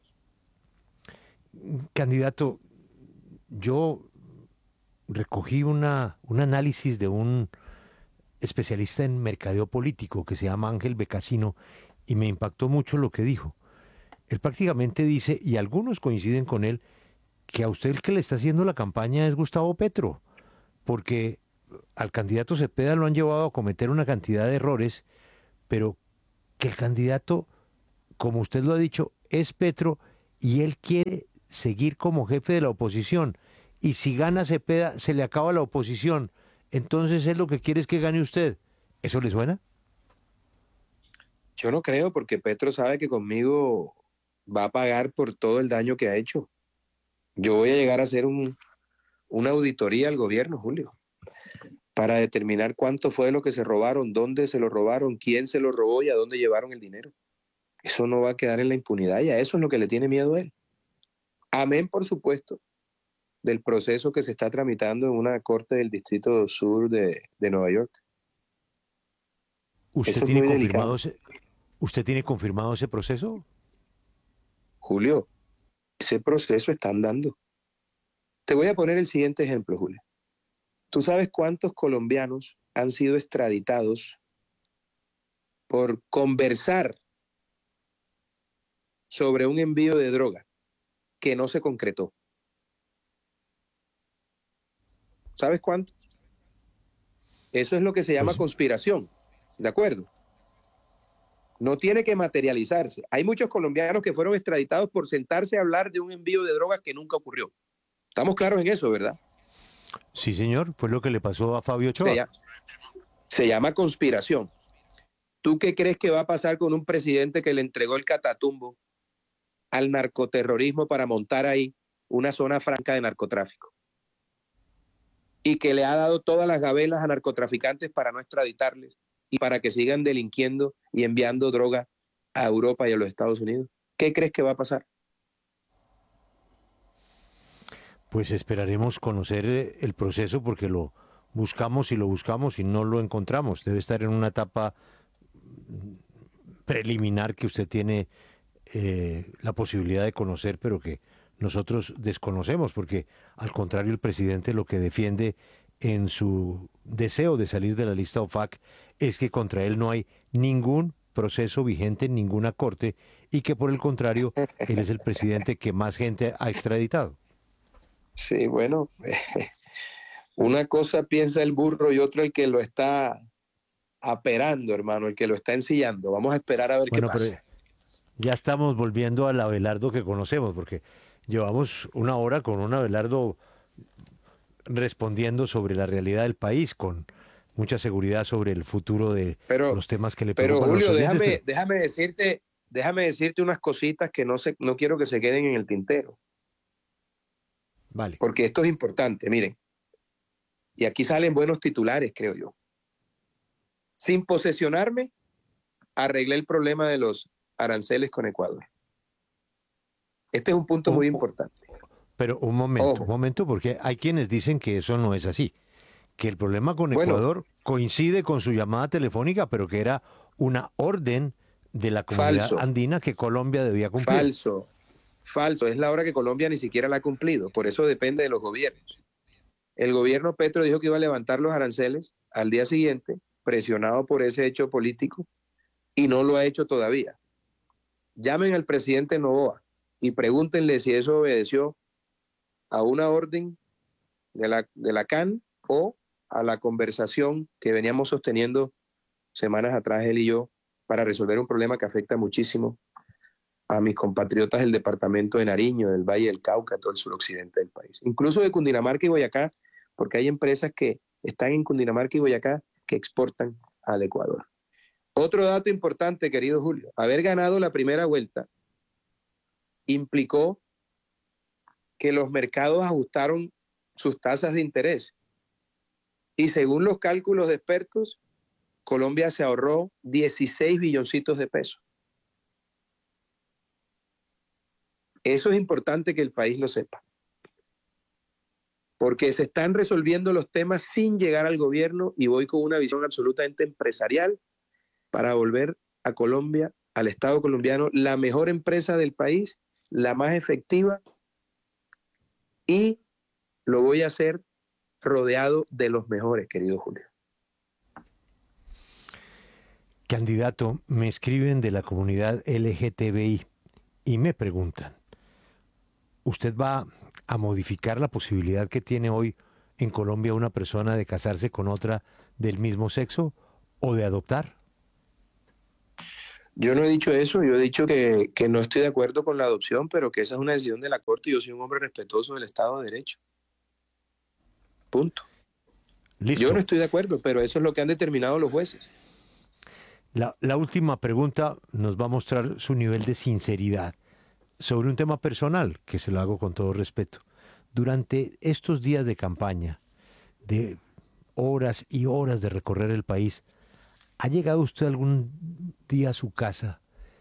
Candidato, yo recogí una, un análisis de un especialista en mercadeo político que se llama Ángel Becasino y me impactó mucho lo que dijo. Él prácticamente dice, y algunos coinciden con él, que a usted el que le está haciendo la campaña es Gustavo Petro, porque al candidato Cepeda lo han llevado a cometer una cantidad de errores, pero que el candidato, como usted lo ha dicho, es Petro y él quiere seguir como jefe de la oposición. Y si gana Cepeda, se le acaba la oposición. Entonces él lo que quiere es que gane usted. ¿Eso le suena? Yo no creo, porque Petro sabe que conmigo va a pagar por todo el daño que ha hecho. Yo voy a llegar a hacer un, una auditoría al gobierno, Julio, para determinar cuánto fue lo que se robaron, dónde se lo robaron, quién se lo robó y a dónde llevaron el dinero. Eso no va a quedar en la impunidad y a eso es lo que le tiene miedo a él. Amén, por supuesto, del proceso que se está tramitando en una corte del Distrito Sur de, de Nueva York. ¿Usted Eso es tiene muy confirmado delicado. ese, ¿Usted tiene confirmado ese proceso? Julio, ese proceso está andando. Te voy a poner el siguiente ejemplo, Julio. ¿Tú sabes cuántos colombianos han sido extraditados por conversar sobre un envío de droga que no se concretó? ¿Sabes cuántos? Eso es lo que se llama Pues, conspiración, ¿de acuerdo? No tiene que materializarse. Hay muchos colombianos que fueron extraditados por sentarse a hablar de un envío de drogas que nunca ocurrió. Estamos claros en eso, ¿verdad? sí, señor, fue lo que le pasó a Fabio Se Ochoa. llama, se llama conspiración. ¿Tú qué crees que va a pasar con un presidente que le entregó el Catatumbo al narcoterrorismo para montar ahí una zona franca de narcotráfico? Y que le ha dado todas las gabelas a narcotraficantes para no extraditarles y para que sigan delinquiendo y enviando droga a Europa y a los Estados Unidos. ¿Qué crees que va a pasar? Pues esperaremos conocer eh, el proceso porque lo buscamos y lo buscamos y no lo encontramos. Debe estar en una etapa preliminar que usted tiene eh, la posibilidad de conocer, pero que nosotros desconocemos, porque al contrario el presidente lo que defiende en su deseo de salir de la lista O F A C es que contra él no hay ningún proceso vigente en ninguna corte y que por el contrario él es el presidente que más gente ha extraditado. Sí, bueno, una cosa piensa el burro y otra el que lo está aperando, hermano, el que lo está ensillando. Vamos a esperar a ver qué Bueno, pero pasa. ya estamos volviendo al Abelardo que conocemos, porque llevamos una hora con un Abelardo respondiendo sobre la realidad del país, con mucha seguridad sobre el futuro de Pero, los temas que le pero preocupan a los Julio, oyentes. déjame, Pero, déjame decirte, déjame decirte unas cositas que no se, no quiero que se queden en el tintero, vale. porque esto es importante, miren. Y aquí salen buenos titulares, creo yo. Sin posesionarme, arreglé el problema de los aranceles con Ecuador. Este es un punto Un- muy un- importante. pero un momento, Ojo. un momento, porque hay quienes dicen que eso no es así, que el problema con Bueno. Ecuador coincide con su llamada telefónica, pero que era una orden de la comunidad Falso. andina que Colombia debía cumplir. Falso, falso. Es la hora que Colombia ni siquiera la ha cumplido. Por eso depende de los gobiernos. El gobierno Petro dijo que iba a levantar los aranceles al día siguiente, presionado por ese hecho político, y no lo ha hecho todavía. Llamen al presidente Noboa y pregúntenle si eso obedeció a una orden de la, de la C A N o a la conversación que veníamos sosteniendo semanas atrás él y yo para resolver un problema que afecta muchísimo a mis compatriotas del departamento de Nariño, del Valle del Cauca, todo el suroccidente del país. Incluso de Cundinamarca y Boyacá, porque hay empresas que están en Cundinamarca y Boyacá que exportan al Ecuador. Otro dato importante, querido Julio, haber ganado la primera vuelta implicó que los mercados ajustaron sus tasas de interés. Y según los cálculos de expertos, Colombia se ahorró dieciséis billoncitos de pesos. Eso es importante que el país lo sepa. Porque se están resolviendo los temas sin llegar al gobierno y voy con una visión absolutamente empresarial para volver a Colombia, al Estado colombiano, la mejor empresa del país, la más efectiva, y lo voy a hacer rodeado de los mejores, querido Julio. Candidato, me escriben de la comunidad L G T B I y me preguntan, ¿usted va a modificar la posibilidad que tiene hoy en Colombia una persona de casarse con otra del mismo sexo o de adoptar? Yo no he dicho eso, yo he dicho que, que no estoy de acuerdo con la adopción, pero que esa es una decisión de la Corte y yo soy un hombre respetuoso del Estado de Derecho. Punto. Listo. Yo no estoy de acuerdo, pero eso es lo que han determinado los jueces. La, la última pregunta nos va a mostrar su nivel de sinceridad sobre un tema personal, que se lo hago con todo respeto. Durante estos días de campaña, de horas y horas de recorrer el país, ¿ha llegado usted algún día a su casa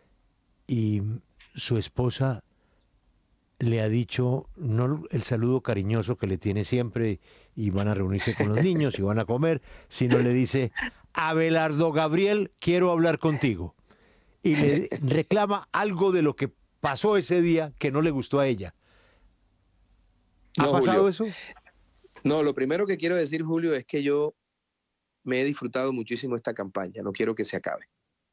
y su esposa le ha dicho no el saludo cariñoso que le tiene siempre y van a reunirse con los niños y van a comer, sino le dice: Abelardo Gabriel, quiero hablar contigo? Y le reclama algo de lo que pasó ese día que no le gustó a ella. ¿Ha No, pasado Julio. eso? No, lo primero que quiero decir, Julio, es que yo me he disfrutado muchísimo esta campaña, no quiero que se acabe.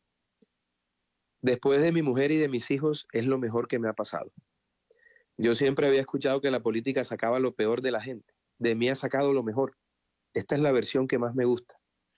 Después de mi mujer y de mis hijos, es lo mejor que me ha pasado. Yo siempre había escuchado que la política sacaba lo peor de la gente. De mí ha sacado lo mejor. Esta es la versión que más me gusta.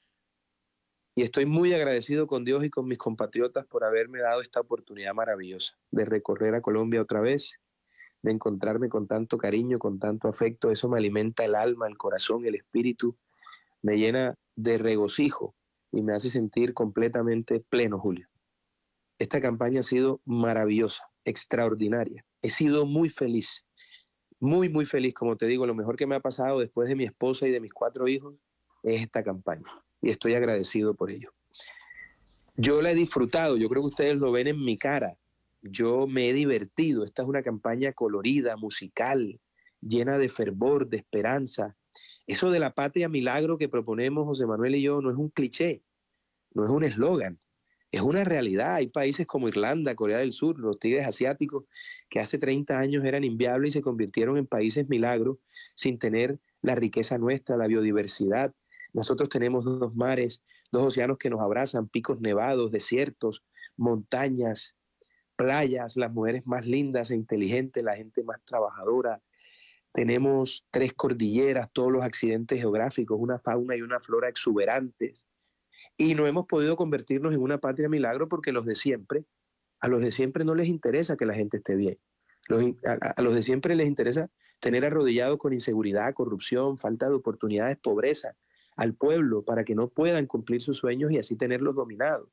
Y estoy muy agradecido con Dios y con mis compatriotas por haberme dado esta oportunidad maravillosa de recorrer a Colombia otra vez, de encontrarme con tanto cariño, con tanto afecto. Eso me alimenta el alma, el corazón, el espíritu, me llena de regocijo y me hace sentir completamente pleno, Julio. Esta campaña ha sido maravillosa, extraordinaria. He sido muy feliz, muy, muy feliz. Como te digo, lo mejor que me ha pasado después de mi esposa y de mis cuatro hijos es esta campaña. Y estoy agradecido por ello. Yo la he disfrutado, yo creo que ustedes lo ven en mi cara. Yo me he divertido. Esta es una campaña colorida, musical, llena de fervor, de esperanza. Eso de la patria milagro que proponemos José Manuel y yo no es un cliché, no es un eslogan. Es una realidad. Hay países como Irlanda, Corea del Sur, los tigres asiáticos, que hace treinta años eran inviables y se convirtieron en países milagros sin tener la riqueza nuestra, la biodiversidad. Nosotros tenemos dos mares, dos océanos que nos abrazan, picos nevados, desiertos, montañas, playas, las mujeres más lindas e inteligentes, la gente más trabajadora. Tenemos tres cordilleras, todos los accidentes geográficos, una fauna y una flora exuberantes. Y no hemos podido convertirnos en una patria milagro porque los de siempre, a los de siempre no les interesa que la gente esté bien. Los, a, a los de siempre les interesa tener arrodillados con inseguridad, corrupción, falta de oportunidades, pobreza al pueblo para que no puedan cumplir sus sueños y así tenerlos dominados.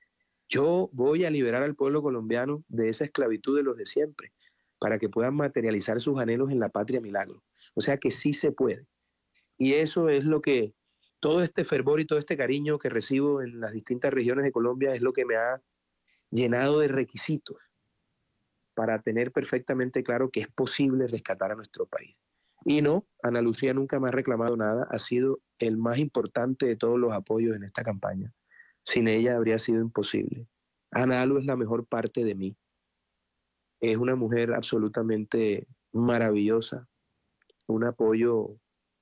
Yo voy a liberar al pueblo colombiano de esa esclavitud de los de siempre para que puedan materializar sus anhelos en la patria milagro. O sea que sí se puede. Y eso es lo que todo este fervor y todo este cariño que recibo en las distintas regiones de Colombia es lo que me ha llenado de requisitos para tener perfectamente claro que es posible rescatar a nuestro país. Y no, Ana Lucía nunca me ha reclamado nada, ha sido el más importante de todos los apoyos en esta campaña. Sin ella habría sido imposible. Ana Lu es la mejor parte de mí. Es una mujer absolutamente maravillosa, un apoyo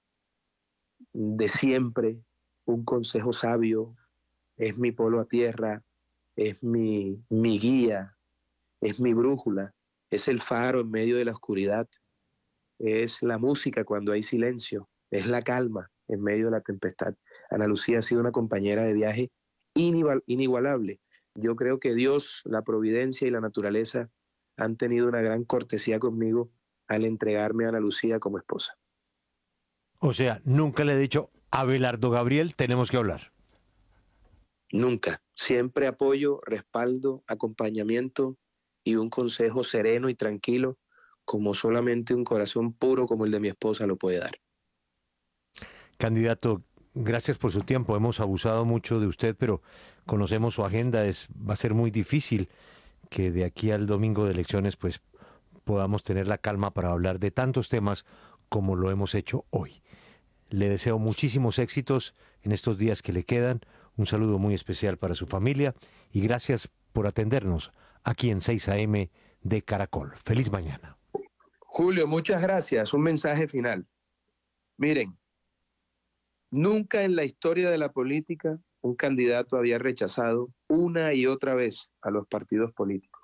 de siempre, un consejo sabio, es mi polo a tierra, es mi, mi guía, es mi brújula, es el faro en medio de la oscuridad, es la música cuando hay silencio, es la calma en medio de la tempestad. Ana Lucía ha sido una compañera de viaje inigualable. Yo creo que Dios, la providencia y la naturaleza han tenido una gran cortesía conmigo al entregarme a Ana Lucía como esposa. O sea, nunca le he dicho: Abelardo Gabriel, tenemos que hablar. Nunca. Siempre apoyo, respaldo, acompañamiento y un consejo sereno y tranquilo, como solamente un corazón puro como el de mi esposa lo puede dar. Candidato, gracias por su tiempo. Hemos abusado mucho de usted, pero conocemos su agenda. Es, va a ser muy difícil que de aquí al domingo de elecciones pues podamos tener la calma para hablar de tantos temas como lo hemos hecho hoy. Le deseo muchísimos éxitos en estos días que le quedan. Un saludo muy especial para su familia y gracias por atendernos aquí en seis a eme de Caracol. Feliz mañana. Julio, muchas gracias. Un mensaje final. Miren, nunca en la historia de la política un candidato había rechazado una y otra vez a los partidos políticos,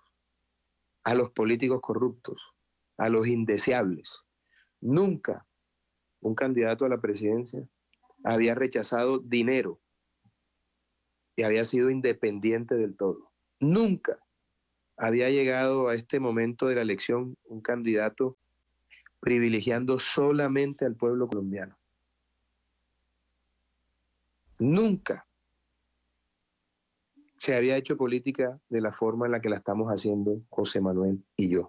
a los políticos corruptos, a los indeseables. Nunca un candidato a la presidencia, había rechazado dinero y había sido independiente del todo. Nunca había llegado a este momento de la elección un candidato privilegiando solamente al pueblo colombiano. Nunca se había hecho política de la forma en la que la estamos haciendo José Manuel y yo.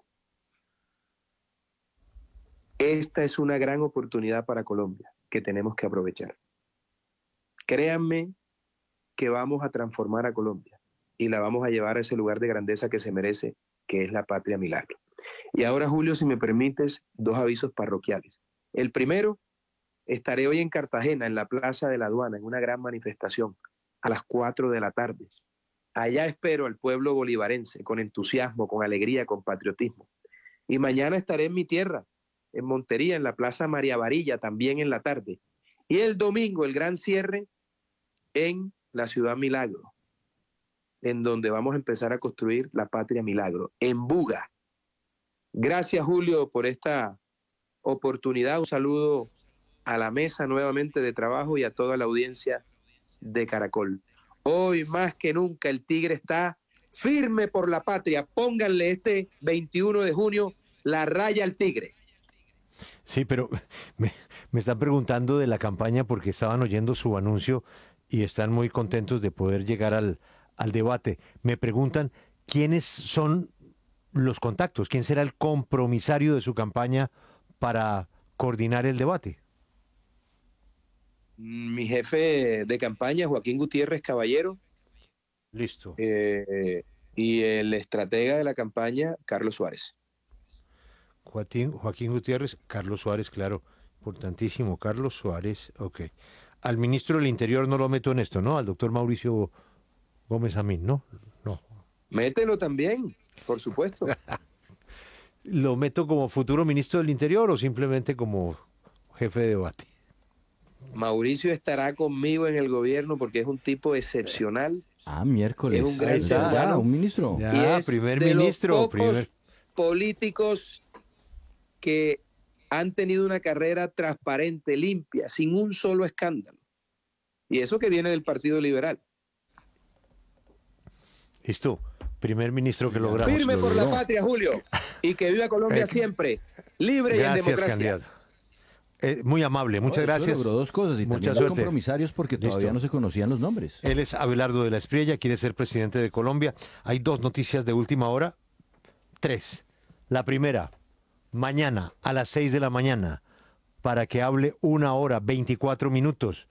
Esta es una gran oportunidad para Colombia que tenemos que aprovechar. Créanme que vamos a transformar a Colombia y la vamos a llevar a ese lugar de grandeza que se merece, que es la patria milagro. Y ahora, Julio, si me permites, dos avisos parroquiales. El primero, estaré hoy en Cartagena, en la Plaza de la Aduana, en una gran manifestación, a las cuatro de la tarde. Allá espero al pueblo bolivarense, con entusiasmo, con alegría, con patriotismo. Y mañana estaré en mi tierra, en Montería, en la Plaza María Varilla, también en la tarde. Y el domingo, el gran cierre en la Ciudad Milagro, en donde vamos a empezar a construir la patria milagro, en Buga. Gracias, Julio, por esta oportunidad. Un saludo a la mesa nuevamente de trabajo y a toda la audiencia de Caracol. Hoy más que nunca el Tigre está firme por la patria. Pónganle este veintiuno de junio la raya al Tigre. Sí, pero me, me están preguntando de la campaña porque estaban oyendo su anuncio y están muy contentos de poder llegar al, al debate. Me preguntan quiénes son los contactos, quién será el compromisario de su campaña para coordinar el debate. Mi jefe de campaña, Joaquín Gutiérrez Caballero. Listo. Eh, y el estratega de la campaña, Carlos Suárez. Joaquín, Joaquín Gutiérrez, Carlos Suárez, claro, importantísimo. Carlos Suárez, ok. Al ministro del Interior no lo meto en esto, ¿no? Al doctor Mauricio Gómez Amín, ¿no? No. Mételo también, por supuesto. ¿Lo meto como futuro ministro del Interior o simplemente como jefe de debate? Mauricio estará conmigo en el gobierno porque es un tipo excepcional. Ah, miércoles. Es un gran ser ya, humano. un ministro. Ya, Y es primer de ministro. los pocos Primer... políticos que han tenido una carrera transparente, limpia, sin un solo escándalo. Y eso que viene del Partido Liberal. Listo. Primer ministro que logramos. Firme Lo por la logró. patria, Julio. Y que viva Colombia Eh, siempre, libre y en Gracias, democracia. candidato. Eh, muy amable, muchas No, de hecho, gracias. logró dos cosas y Mucha también los suerte. compromisarios porque Listo. todavía no se conocían los nombres. Él es Abelardo de la Espriella, quiere ser presidente de Colombia. Hay dos noticias de última hora. Tres. La primera, mañana a las seis de la mañana, para que hable una hora, veinticuatro minutos,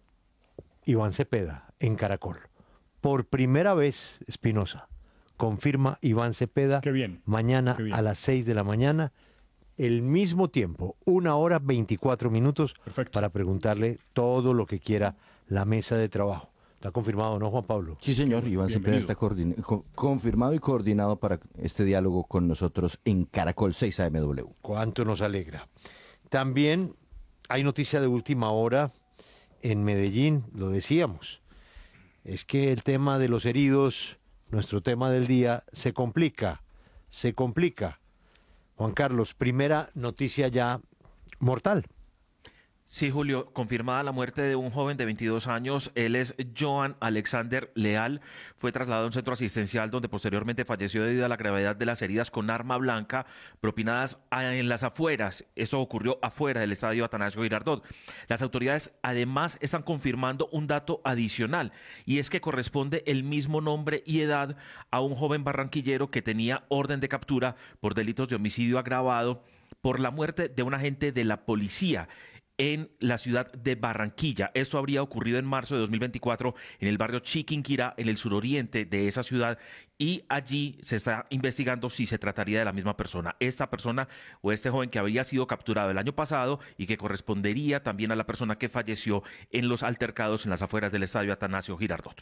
Iván Cepeda en Caracol. Por primera vez, Espinosa, confirma Iván Cepeda. Qué bien. Mañana Qué bien. a las seis de la mañana, el mismo tiempo, una hora, veinticuatro minutos, Perfecto. para preguntarle todo lo que quiera la mesa de trabajo. Está confirmado, ¿no, Juan Pablo? Sí, señor. Iván Cepeda Bienvenido. está coordin- co- confirmado y coordinado para este diálogo con nosotros en Caracol seis A M W. Cuánto nos alegra. También hay noticia de última hora en Medellín, lo decíamos. Es que el tema de los heridos, nuestro tema del día, se complica, se complica. Juan Carlos, primera noticia ya mortal. Sí, Julio, confirmada la muerte de un joven de veintidós años. Él es Joan Alexander Leal. Fue trasladado a un centro asistencial donde posteriormente falleció debido a la gravedad de las heridas con arma blanca propinadas a- en las afueras. Eso ocurrió afuera del estadio Atanasio Girardot. Las autoridades además están confirmando un dato adicional y es que corresponde el mismo nombre y edad a un joven barranquillero que tenía orden de captura por delitos de homicidio agravado por la muerte de un agente de la policía en la ciudad de Barranquilla. Esto habría ocurrido en marzo de dos mil veinticuatro en el barrio Chiquinquirá, en el suroriente de esa ciudad, y allí se está investigando si se trataría de la misma persona. Esta persona o este joven que había sido capturado el año pasado y que correspondería también a la persona que falleció en los altercados en las afueras del estadio Atanasio Girardot.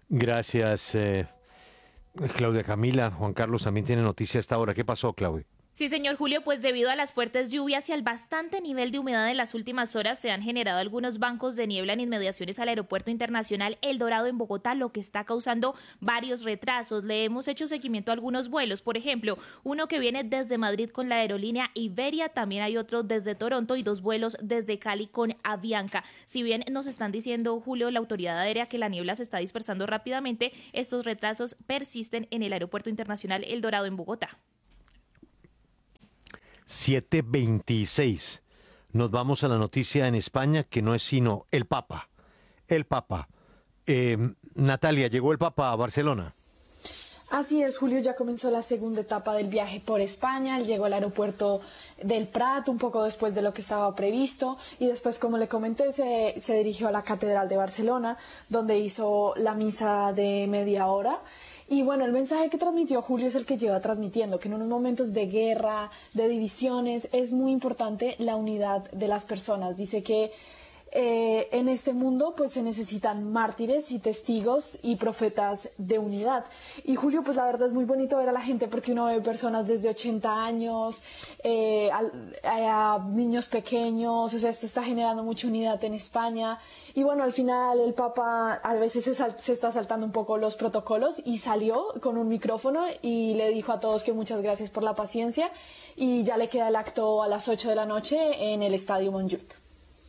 Gracias, eh, Claudia Camila. Juan Carlos también tiene noticia a esta hora. ¿Qué pasó, Claudia? Sí, señor Julio, pues debido a las fuertes lluvias y al bastante nivel de humedad en las últimas horas, se han generado algunos bancos de niebla en inmediaciones al Aeropuerto Internacional El Dorado en Bogotá, lo que está causando varios retrasos. Le hemos hecho seguimiento a algunos vuelos, por ejemplo, uno que viene desde Madrid con la aerolínea Iberia, también hay otro desde Toronto y dos vuelos desde Cali con Avianca. Si bien nos están diciendo, Julio, la autoridad aérea, que la niebla se está dispersando rápidamente, estos retrasos persisten en el Aeropuerto Internacional El Dorado en Bogotá. siete veintiséis. Nos vamos a la noticia en España, que no es sino el Papa. El Papa. Eh, Natalia, ¿llegó el Papa a Barcelona? Así es, Julio, ya comenzó la segunda etapa del viaje por España. Él llegó al aeropuerto del Prat un poco después de lo que estaba previsto y después, como le comenté, se, se dirigió a la Catedral de Barcelona, donde hizo la misa de media hora. Y bueno, el mensaje que transmitió Julio es el que lleva transmitiendo, que en unos momentos de guerra, de divisiones, es muy importante la unidad de las personas. Dice que eh, en este mundo pues se necesitan mártires y testigos y profetas de unidad. Y Julio, pues la verdad es muy bonito ver a la gente, porque uno ve personas desde ochenta años, eh, a, a niños pequeños, o sea, esto está generando mucha unidad en España. Y bueno, al final el Papa a veces se, sal, se está saltando un poco los protocolos y salió con un micrófono y le dijo a todos que muchas gracias por la paciencia, y ya le queda el acto a las ocho de la noche en el Estadio Montjuic.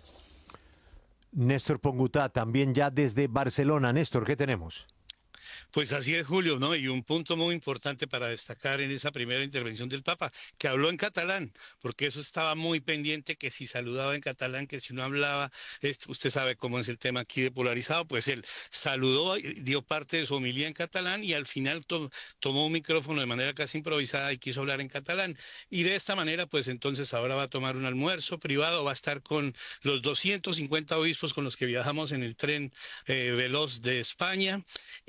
Néstor Pongutá, también ya desde Barcelona. Néstor, ¿qué tenemos? Pues así es, Julio, ¿no? Y un punto muy importante para destacar en esa primera intervención del Papa, que habló en catalán, porque eso estaba muy pendiente, que si saludaba en catalán, que si no hablaba, esto, usted sabe cómo es el tema aquí de polarizado, pues él saludó, dio parte de su homilía en catalán y al final to tomó un micrófono de manera casi improvisada y quiso hablar en catalán. Y de esta manera, pues entonces ahora va a tomar un almuerzo privado, va a estar con los doscientos cincuenta obispos con los que viajamos en el tren eh, veloz de España.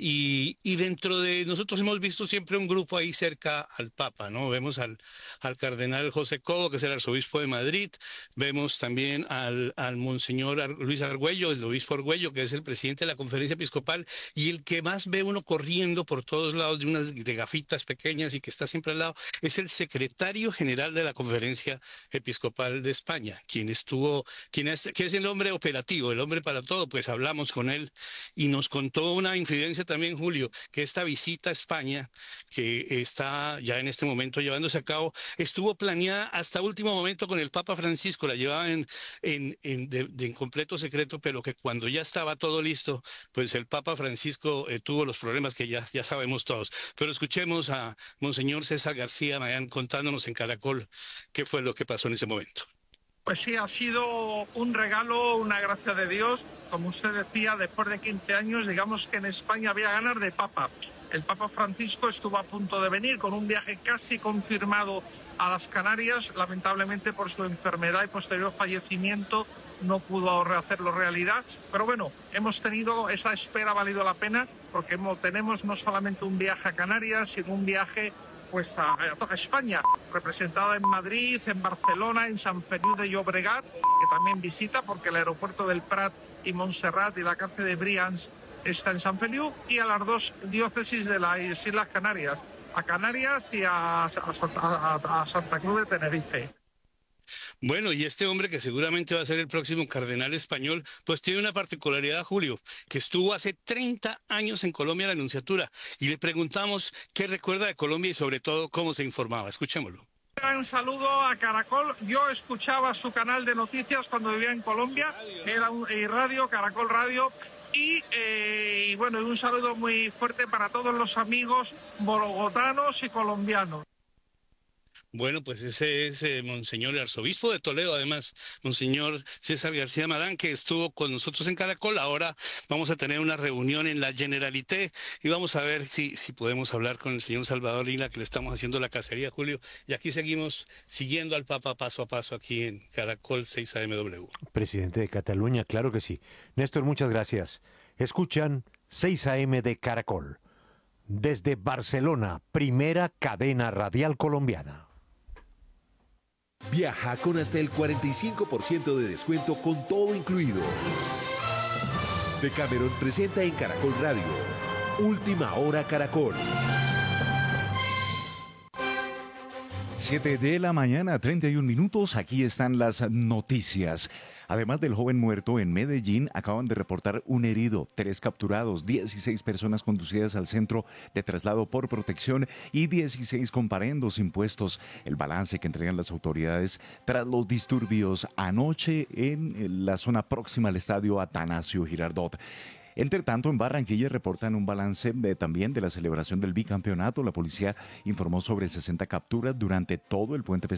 Y, y dentro de nosotros hemos visto siempre un grupo ahí cerca al Papa, ¿no? Vemos al, al cardenal José Cobo, que es el arzobispo de Madrid, vemos también al, al monseñor Ar Luis Argüello, el obispo Argüello, que es el presidente de la conferencia episcopal, y el que más ve uno corriendo por todos lados de unas de gafitas pequeñas y que está siempre al lado, es el secretario general de la conferencia episcopal de España, quien estuvo, quien es, que es el hombre operativo, el hombre para todo. Pues hablamos con él y nos contó una infidencia también, Julio, que esta visita a España, que está ya en este momento llevándose a cabo, estuvo planeada hasta último momento con el Papa Francisco, la llevaba en, en, en, de, de en completo secreto, pero que cuando ya estaba todo listo, pues el Papa Francisco eh, tuvo los problemas que ya, ya sabemos todos. Pero escuchemos a Monseñor César García Mayán contándonos en Caracol qué fue lo que pasó en ese momento. Pues sí, ha sido un regalo, una gracia de Dios. Como usted decía, después de quince años, digamos que en España había ganas de Papa. El Papa Francisco estuvo a punto de venir con un viaje casi confirmado a las Canarias. Lamentablemente, por su enfermedad y posterior fallecimiento, no pudo hacerlo realidad. Pero bueno, hemos tenido, esa espera ha valido la pena, porque hemos, tenemos no solamente un viaje a Canarias, sino un viaje pues a, a España, representada en Madrid, en Barcelona, en Sant Feliu de Llobregat, que también visita, porque el aeropuerto del Prat y Montserrat y la cárcel de Brians está en Sant Feliu, y a las dos diócesis de las Islas Canarias, a Canarias y a, a, a, a Santa Cruz de Tenerife. Bueno, y este hombre, que seguramente va a ser el próximo cardenal español, pues tiene una particularidad, Julio, que estuvo hace treinta años en Colombia en la nunciatura, y le preguntamos qué recuerda de Colombia y sobre todo cómo se informaba. Escuchémoslo. Un gran saludo a Caracol. Yo escuchaba su canal de noticias cuando vivía en Colombia, era un eh, radio, Caracol Radio. Y, eh, y bueno, un saludo muy fuerte para todos los amigos bogotanos y colombianos. Bueno, pues ese es eh, Monseñor el arzobispo de Toledo, además, Monseñor César García Madán, que estuvo con nosotros en Caracol. Ahora vamos a tener una reunión en la Generalité y vamos a ver si, si podemos hablar con el señor Salvador Lila, que le estamos haciendo la cacería, Julio. Y aquí seguimos siguiendo al Papa paso a paso aquí en Caracol seis A M W. Presidente de Cataluña, claro que sí. Néstor, muchas gracias. Escuchan seis A M de Caracol. Desde Barcelona, primera cadena radial colombiana. Viaja con hasta el cuarenta y cinco por ciento de descuento con todo incluido. Decameron presenta en Caracol Radio Última Hora Caracol. siete de la mañana, treinta y un minutos, aquí están las noticias. Además del joven muerto en Medellín, acaban de reportar un herido, tres capturados, dieciséis personas conducidas al centro de traslado por protección y dieciséis comparendos impuestos. El balance que entregan las autoridades tras los disturbios anoche en la zona próxima al estadio Atanasio Girardot. Entre tanto, en Barranquilla reportan un balance de, también de la celebración del bicampeonato. La policía informó sobre sesenta capturas durante todo el puente festival.